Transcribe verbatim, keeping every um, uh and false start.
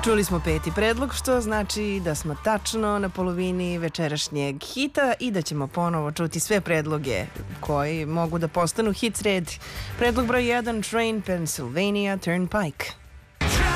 Čuli smo peti predlog, što znači da smo tačno na polovini večerašnjeg hita i da ćemo ponovo čuti sve predloge koji mogu da postanu hit sredi. Predlog broj jedan, Train Pennsylvania Turnpike.